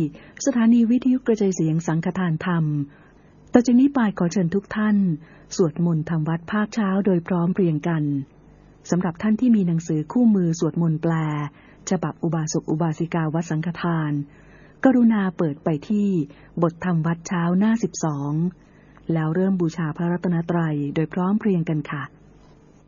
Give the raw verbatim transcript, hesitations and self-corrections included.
สถานีวิทยุกระจายเสียงสังฆทานธรรมต่อจากนี้ไปขอเชิญทุกท่านสวดมนต์ทำวัดภาคเช้าโดยพร้อมเพรียงกันสำหรับท่านที่มีหนังสือคู่มือสวดมนต์แปลฉบับอุบาสกอุบาสิกาวัดสังฆทานกรุณาเปิดไปที่บทธรรมวัดเช้าหน้าสิบสองแล้วเริ่มบูชาพระรัตนตรัยโดยพร้อมเพรียงกันค่ะ